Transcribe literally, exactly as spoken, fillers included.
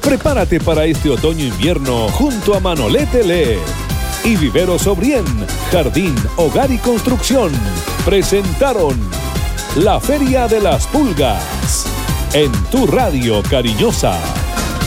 Prepárate para este otoño-invierno junto a Manolete L E D y Viveros O'Brien, Jardín, Hogar y Construcción. Presentaron la Feria de las Pulgas en tu radio cariñosa.